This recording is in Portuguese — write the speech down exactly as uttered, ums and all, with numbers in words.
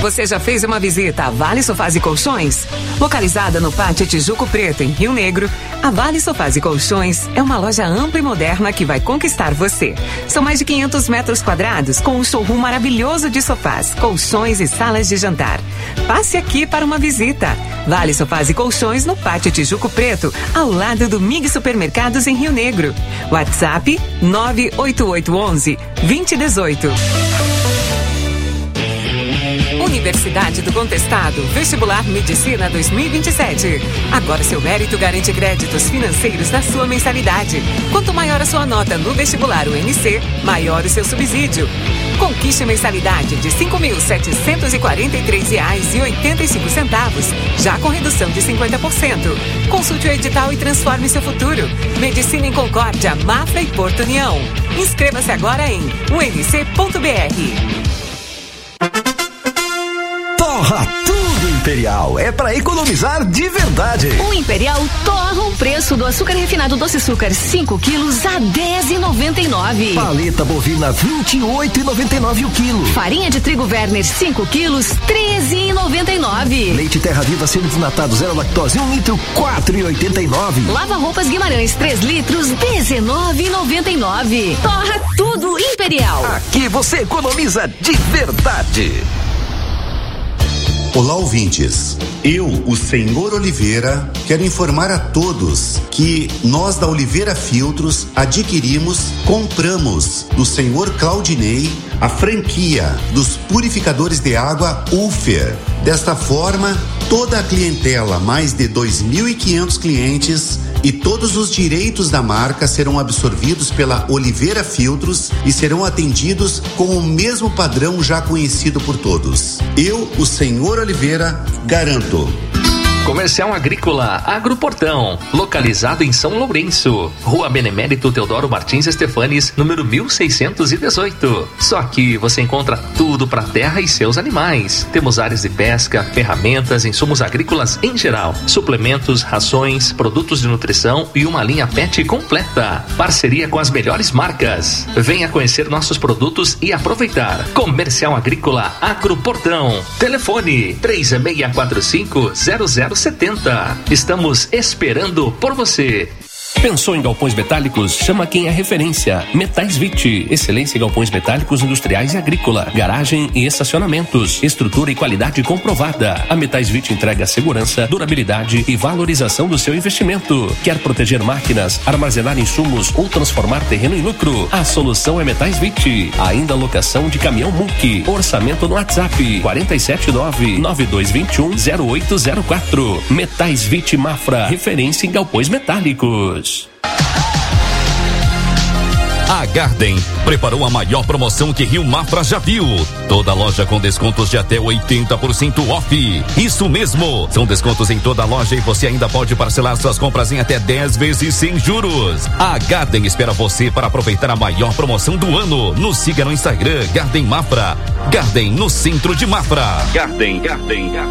Você já fez uma visita a Vale Sofás e Colchões? Localizada no Pátio Tijuco Preto, em Rio Negro, a Vale Sofás e Colchões é uma loja ampla e moderna que vai conquistar você. São mais de quinhentos metros quadrados com um showroom maravilhoso de sofás, colchões e salas de jantar. Passe aqui para uma visita. Vale Sofás e Colchões no Pátio Tijuco Preto, ao lado do Mig Supermercados em Rio Negro. WhatsApp nove oito oito um um, dois zero um oito. Universidade do Contestado, Vestibular Medicina dois mil e vinte e sete. Agora seu mérito garante créditos financeiros na sua mensalidade. Quanto maior a sua nota no vestibular U N C, maior o seu subsídio. Conquiste mensalidade de cinco mil setecentos e quarenta e três reais e oitenta e cinco centavos, já com redução de cinquenta por cento. Consulte o edital e transforme seu futuro. Medicina em Concórdia, Mafra e Porto União. Inscreva-se agora em u n c ponto b r. Torra tudo Imperial, é pra economizar de verdade. O Imperial torra o preço do açúcar refinado doce açúcar cinco quilos a dez reais e noventa e nove centavos. Paleta bovina vinte e oito reais e noventa e nove centavos o quilo. Farinha de trigo Werner cinco quilos, treze reais e noventa e nove centavos. Leite Terra Viva semi-desnatado zero lactose um litro, quatro reais e oitenta e nove centavos. Lava roupas Guimarães três litros, dezenove reais e noventa e nove centavos. Torra tudo Imperial. Aqui você economiza de verdade. Olá, ouvintes. Eu, o senhor Oliveira, quero informar a todos que nós da Oliveira Filtros adquirimos, compramos do senhor Claudinei a franquia dos purificadores de água Ufer. Desta forma, toda a clientela, mais de dois mil e quinhentos clientes, e todos os direitos da marca serão absorvidos pela Oliveira Filtros e serão atendidos com o mesmo padrão já conhecido por todos. Eu, o senhor Oliveira, garanto. Comercial Agrícola Agroportão, localizado em São Lourenço, Rua Benemérito Teodoro Martins Estefanes, número mil seiscentos e dezoito. Só aqui você encontra tudo para a terra e seus animais. Temos áreas de pesca, ferramentas, insumos agrícolas em geral, suplementos, rações, produtos de nutrição e uma linha pet completa. Parceria com as melhores marcas. Venha conhecer nossos produtos e aproveitar. Comercial Agrícola Agroportão. Telefone três seis quatro cinco zero zero setenta. Estamos esperando por você. Pensou em galpões metálicos? Chama quem é referência. Metais Vit, excelência em galpões metálicos industriais e agrícola, garagem e estacionamentos, estrutura e qualidade comprovada. A Metais Vit entrega segurança, durabilidade e valorização do seu investimento. Quer proteger máquinas, armazenar insumos ou transformar terreno em lucro? A solução é Metais Vit. Ainda locação de caminhão Mulk. Orçamento no WhatsApp quatro sete nove, nove dois dois um, zero oito zero quatro. Metais Vit Mafra, referência em galpões metálicos. A Garden preparou a maior promoção que Rio Mafra já viu. Toda loja com descontos de até oitenta por cento off. Isso mesmo, são descontos em toda a loja e você ainda pode parcelar suas compras em até dez vezes sem juros. A Garden espera você para aproveitar a maior promoção do ano. Nos siga no Instagram, Garden Mafra. Garden no centro de Mafra. Garden, Garden, Garden.